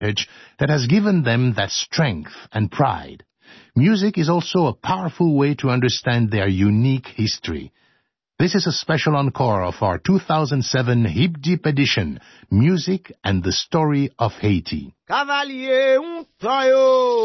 heritage that has given them that strength and pride. Music is also a powerful way to understand their unique history. This is a special encore of our 2007 Hip Deep edition, Music and the Story of Haiti. Cavalier,